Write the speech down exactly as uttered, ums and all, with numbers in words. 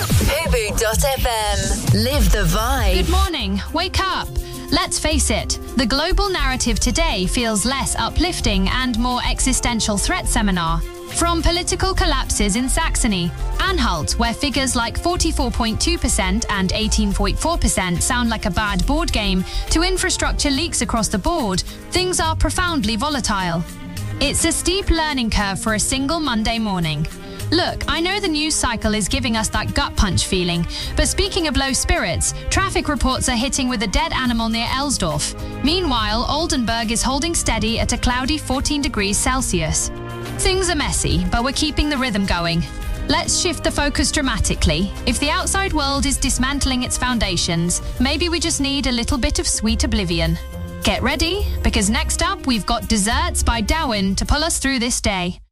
Fubu dot F M. Live the vibe. Good morning. Wake up. Let's face it, the global narrative today feels less uplifting and more existential threat seminar. From political collapses in Saxony, Anhalt, where figures like forty-four point two percent and eighteen point four percent sound like a bad board game, to infrastructure leaks across the board, things are profoundly volatile. It's a steep learning curve for a single Monday morning. Look, I know the news cycle is giving us that gut punch feeling, but speaking of low spirits, traffic reports are hitting with a dead animal near Elsdorf. Meanwhile, Oldenburg is holding steady at a cloudy fourteen degrees Celsius. Things are messy, but we're keeping the rhythm going. Let's shift the focus dramatically. If the outside world is dismantling its foundations, maybe we just need a little bit of sweet oblivion. Get ready, because next up we've got Desserts by Darwin to pull us through this day.